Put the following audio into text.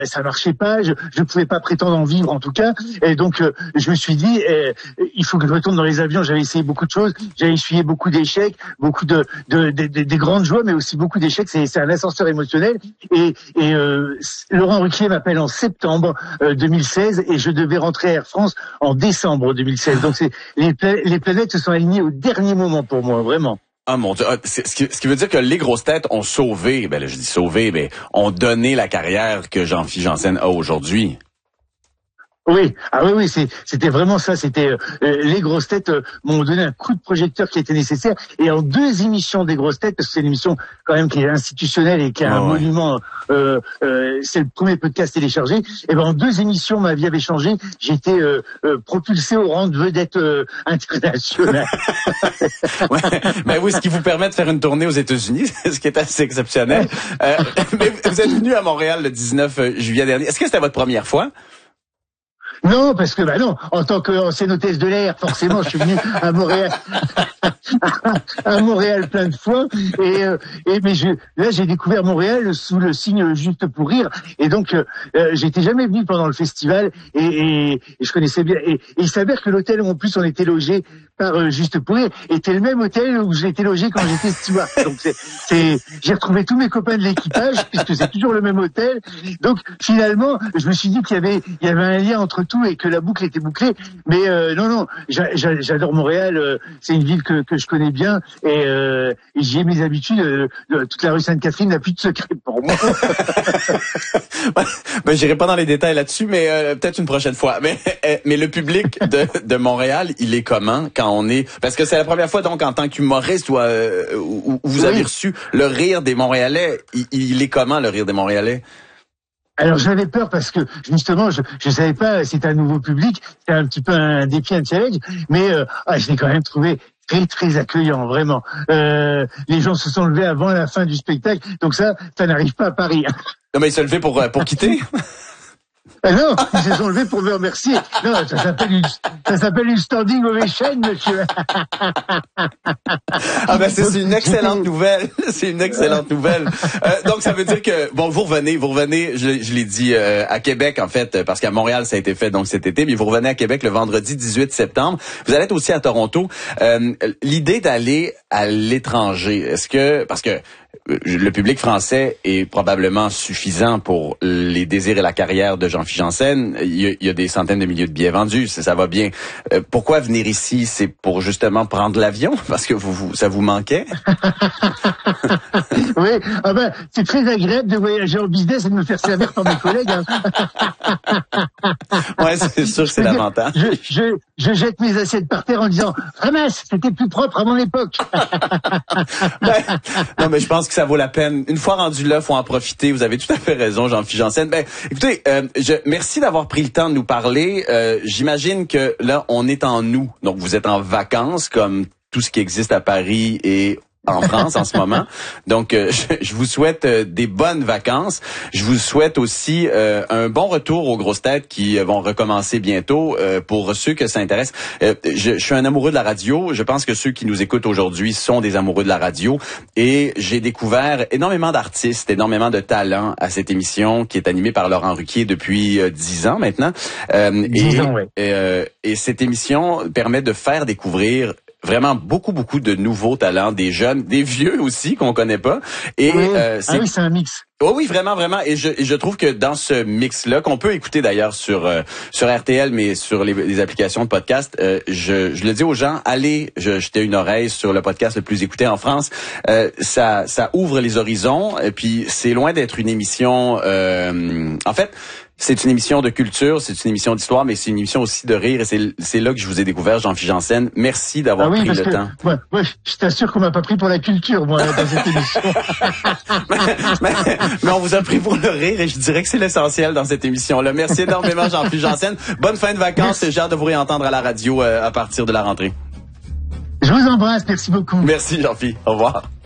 ça marchait pas, je pouvais pas prétendre en vivre en tout cas, et donc je me suis dit il faut que je retourne dans les avions. J'avais essayé beaucoup de choses, j'avais essuyé beaucoup d'échecs, beaucoup des grandes joies, mais aussi beaucoup d'échecs. C'est un ascenseur émotionnel, et Laurent Ruquier m'appelle en septembre 2016 et je devais rentrer à Air France en décembre 2016. Donc les planètes se sont alignées au dernier moment pour moi, vraiment. Ah mon Dieu, ce qui veut dire que les grosses têtes ont sauvé, ben là je dis sauvé, mais ont donné la carrière que Jean-Philippe Janssen a aujourd'hui. Oui, oui, c'était vraiment ça. C'était les grosses têtes m'ont donné un coup de projecteur qui était nécessaire. Et en 2 émissions des grosses têtes, parce que c'est une émission quand même qui est institutionnelle et qui a un monument. C'est le premier podcast téléchargé. Et ben en 2 émissions, ma vie avait changé. J'étais propulsé au rang de vedette internationale. Ouais, ben oui, ce qui vous permet de faire une tournée aux États-Unis, ce qui est assez exceptionnel. Mais vous êtes venu à Montréal le 19 juillet dernier. Est-ce que c'était votre première fois? Non, parce que non, en tant qu'ancienne hôtesse de l'air, forcément, je suis venu à Montréal, à Montréal plein de fois, mais là j'ai découvert Montréal sous le signe Juste pour rire, et donc j'étais jamais venu pendant le festival, et je connaissais bien, et il s'avère que l'hôtel où en plus on était logé par Juste pour rire était le même hôtel où j'étais logé quand j'étais steward. Donc j'ai retrouvé tous mes copains de l'équipage puisque c'est toujours le même hôtel. Donc finalement, je me suis dit qu'il y avait un lien entre tout et que la boucle était bouclée. Mais non, j'adore Montréal. C'est une ville que je connais bien et j'y ai mes habitudes. Toute la rue Sainte-Catherine n'a plus de secret pour moi. Ben, j'irai pas dans les détails là-dessus, mais peut-être une prochaine fois. Mais le public de Montréal, il est comment quand on est... Parce que c'est la première fois donc en tant qu'humoriste où vous avez reçu le rire des Montréalais. Il est comment le rire des Montréalais? Alors j'avais peur parce que justement je savais pas, c'était un nouveau public, c'était un petit peu un défi, un challenge, mais je l'ai quand même trouvé très très accueillant, vraiment. Les gens se sont levés avant la fin du spectacle, donc ça n'arrive pas à Paris. Non mais ils se sont levés pour quitter. Non, ils se sont levés pour me remercier. Non, ça s'appelle une standing ovation, monsieur. Ah ben c'est une excellente nouvelle. C'est une excellente nouvelle. Donc ça veut dire que bon vous revenez, je l'ai dit à Québec en fait parce qu'à Montréal ça a été fait donc cet été, mais vous revenez à Québec le vendredi 18 septembre. Vous allez être aussi à Toronto. L'idée d'aller à l'étranger, est-ce que parce que le public français est probablement suffisant pour les désirs et la carrière de Jean-Philippe Janssen. Il y a des centaines de milliers de billets vendus, ça va bien. Pourquoi venir ici? C'est pour justement prendre l'avion? Parce que ça vous manquait? Oui, c'est très agréable de voyager en business et de me faire servir par mes collègues. Hein. Ouais, c'est sûr que c'est l'avantage. Je jette mes assiettes par terre en disant « Ramasse, c'était plus propre à mon époque. » Non, mais je pense que ça vaut la peine. Une fois rendu là, faut en profiter. Vous avez tout à fait raison, Jean-Philippe Janssen. Ben, écoutez, merci d'avoir pris le temps de nous parler. J'imagine que là, on est en août. Donc, vous êtes en vacances comme tout ce qui existe à Paris et en France en ce moment. Donc, je vous souhaite des bonnes vacances. Je vous souhaite aussi un bon retour aux grosses têtes qui vont recommencer bientôt. Pour ceux que ça intéresse, je suis un amoureux de la radio. Je pense que ceux qui nous écoutent aujourd'hui sont des amoureux de la radio. Et j'ai découvert énormément d'artistes, énormément de talents à cette émission qui est animée par Laurent Ruquier depuis 10 ans maintenant. 10 ans, oui. Et cette émission permet de faire découvrir vraiment beaucoup de nouveaux talents, des jeunes, des vieux aussi qu'on connaît pas. Et oui. C'est un mix. Oh oui, vraiment. Et je trouve que dans ce mix-là, qu'on peut écouter d'ailleurs sur RTL, mais sur les applications de podcast, je le dis aux gens, allez jeter une oreille sur le podcast le plus écouté en France. Ça ouvre les horizons. Et puis c'est loin d'être une émission. En fait, c'est une émission de culture, c'est une émission d'histoire, mais c'est une émission aussi de rire. Et c'est là que je vous ai découvert, Jean-Philippe Janssen. Merci d'avoir pris le temps. Moi, je t'assure qu'on m'a pas pris pour la culture, moi, dans cette émission. mais on vous a pris pour le rire et je dirais que c'est l'essentiel dans cette émission-là. Merci énormément, Jean-Philippe Janssen. Bonne fin de vacances. J'ai hâte de vous réentendre à la radio à partir de la rentrée. Je vous embrasse. Merci beaucoup. Merci, Jean-Philippe. Au revoir.